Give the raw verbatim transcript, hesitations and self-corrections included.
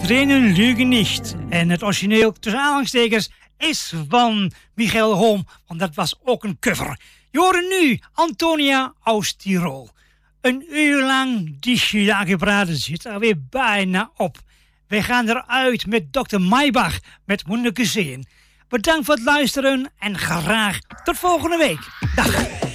Tränen lügen niet. En het origineel tussen aanhalingstekens is van Michael Holm, want dat was ook een cover. Je hoort nu Antonia aus Tirol. Een uur lang die gepraten zit alweer bijna op. Wij gaan eruit met dokter Maybach met Wundergesehen. Bedankt voor het luisteren en graag tot volgende week. Dag.